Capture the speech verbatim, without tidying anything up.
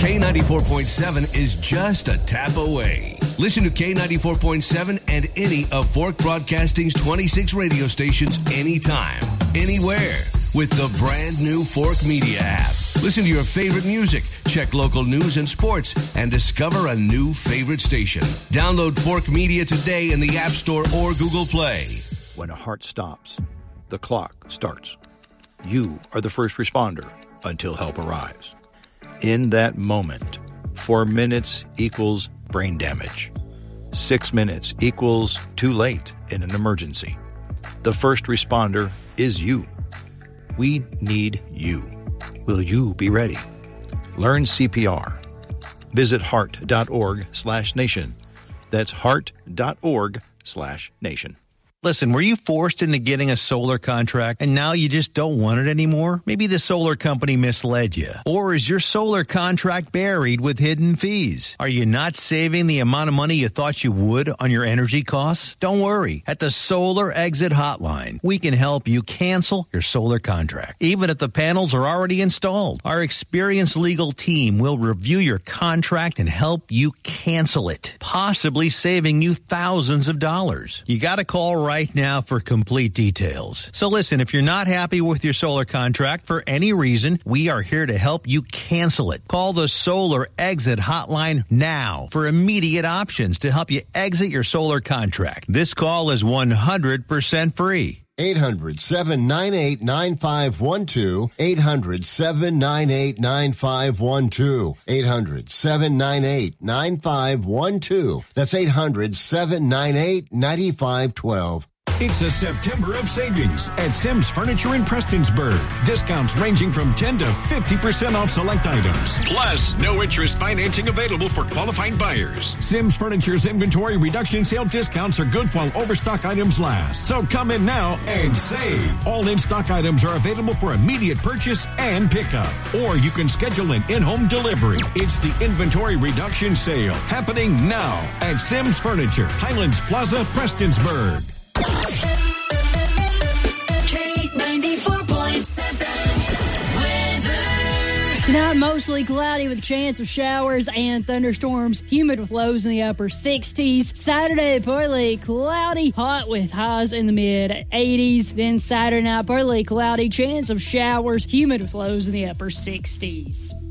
K ninety-four point seven is just a tap away. Listen to K ninety-four point seven and any of Fork Broadcasting's twenty-six radio stations anytime, anywhere with the brand new Fork Media app. Listen to your favorite music, check local news and sports, and discover a new favorite station. Download Fork Media today in the App Store or Google Play. When a heart stops, the clock starts. You are the first responder until help arrives. In that moment, four minutes equals brain damage. Six minutes equals too late in an emergency. The first responder is you. We need you. Will you be ready? Learn C P R. Visit heart.org slash nation. That's heart.org slash nation. Listen, were you forced into getting a solar contract and now you just don't want it anymore? Maybe the solar company misled you. Or is your solar contract buried with hidden fees? Are you not saving the amount of money you thought you would on your energy costs? Don't worry. At the Solar Exit Hotline, we can help you cancel your solar contract, even if the panels are already installed. Our experienced legal team will review your contract and help you cancel it, possibly saving you thousands of dollars. You got to call right now for complete details. So listen, if you're not happy with your solar contract for any reason, we are here to help you cancel it. Call the Solar Exit Hotline now for immediate options to help you exit your solar contract. This call is one hundred percent free. eight hundred, seven nine eight, nine five one two. eight hundred, seven nine eight, nine five one two. eight hundred, seven nine eight, nine five one two. That's eight hundred, seven nine eight, nine five one two. It's a September of savings at Sims Furniture in Prestonsburg. Discounts ranging from ten to fifty percent off select items. Plus, no interest financing available for qualified buyers. Sims Furniture's inventory reduction sale discounts are good while overstock items last. So come in now and save. All in-stock items are available for immediate purchase and pickup. Or you can schedule an in-home delivery. It's the inventory reduction sale happening now at Sims Furniture, Highlands Plaza, Prestonsburg. K ninety-four point seven weather. Tonight, mostly cloudy with a chance of showers and thunderstorms. Humid with lows in the upper sixties. Saturday, partly cloudy, hot with highs in the mid eighties. Then Saturday night, partly cloudy, chance of showers. Humid with lows in the upper sixties.